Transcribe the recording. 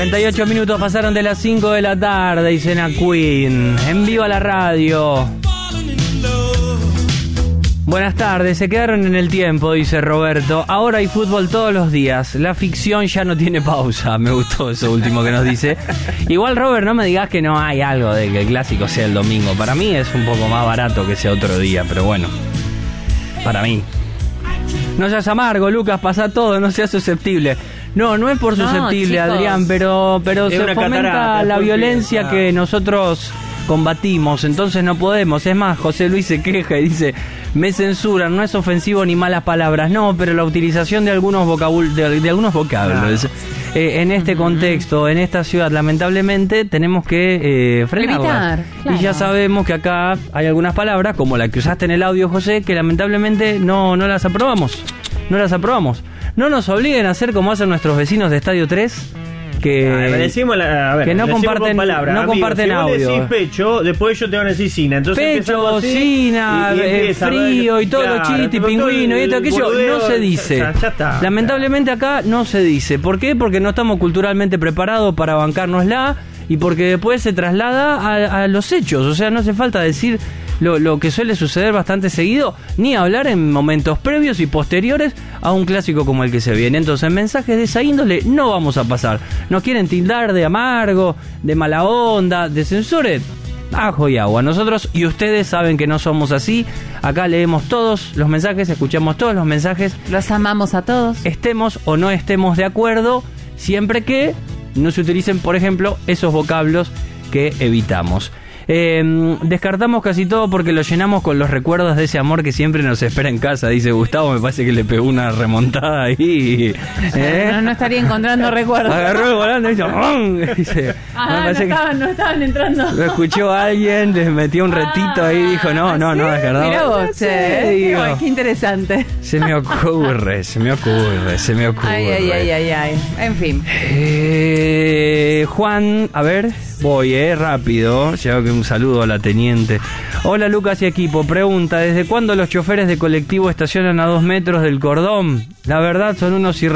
38 minutos pasaron de las 5 de la tarde y cena Queen, en vivo a la radio. Buenas tardes, se quedaron en el tiempo, dice Roberto. Ahora hay fútbol todos los días. La ficción ya no tiene pausa. Me gustó eso último que nos dice. Igual, Robert, no me digas que no hay algo de que el clásico sea el domingo. Para mí es un poco más barato que sea otro día, pero bueno. Para mí. No seas amargo, Lucas, pasa todo, no seas susceptible. No es por susceptible, chicos. Adrián, pero se fomenta la violencia que nosotros combatimos, entonces no podemos. Es más, José Luis se queja y dice, me censuran, no es ofensivo ni malas palabras, no, pero la utilización de algunos vocablos en este contexto, en esta ciudad, lamentablemente tenemos que frenarla. Claro. Y ya sabemos que acá hay algunas palabras, como la que usaste en el audio, José, que lamentablemente no las aprobamos. No nos obliguen a hacer como hacen nuestros vecinos de Estadio 3, que no comparten palabras. No comparten audio. Si vos decís pecho, después ellos te van a decir cina. Entonces pecho, cina, frío y todo lo chiste, y pingüino y esto, aquello, no se dice. Ya está. Lamentablemente acá no se dice. ¿Por qué? Porque no estamos culturalmente preparados para bancárnosla y porque después se traslada a los hechos. O sea, no hace falta decir lo que suele suceder bastante seguido, ni hablar en momentos previos y posteriores a un clásico como el que se viene. Entonces, mensajes de esa índole no vamos a pasar. Nos quieren tildar de amargo, de mala onda, de censure, ajo y agua. Nosotros y ustedes saben que no somos así. Acá leemos todos los mensajes, escuchamos todos los mensajes. Los amamos a todos. Estemos o no estemos de acuerdo, siempre que no se utilicen, por ejemplo, esos vocablos que evitamos. Descartamos casi todo porque lo llenamos con los recuerdos de ese amor que siempre nos espera en casa, dice Gustavo. Me parece que le pegó una remontada ahí. No estaría encontrando recuerdos. Agarró el volante y dice, no estaban entrando. Lo escuchó alguien, les metió un retito ahí y dijo, no, descartamos. Mirá vos, qué interesante. Se me ocurre. Ay. En fin. Juan, a ver, voy, rápido. Llevo que un saludo a la teniente. Hola, Lucas y equipo. Pregunta, ¿desde cuándo los choferes de colectivo estacionan a 2 metros del cordón? La verdad, son unos